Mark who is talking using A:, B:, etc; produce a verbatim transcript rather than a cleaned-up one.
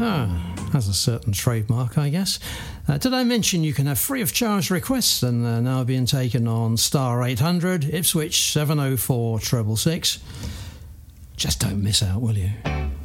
A: Ah, has a certain trademark, I guess. Uh, did I mention you can have free of charge requests, and they're now being taken on star eight hundred, Ipswich seven oh four six six six? Just don't miss out, will you?